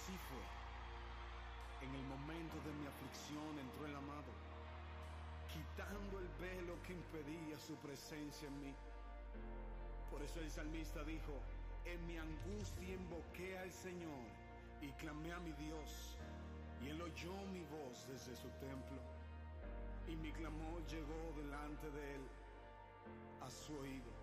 así fue. En el momento de mi aflicción entró el amado, quitando el velo que impedía su presencia en mí. Por eso el salmista dijo: en mi angustia invoqué al Señor y clamé a mi Dios, y Él oyó mi voz desde su templo, y mi clamor llegó delante de Él a su oído.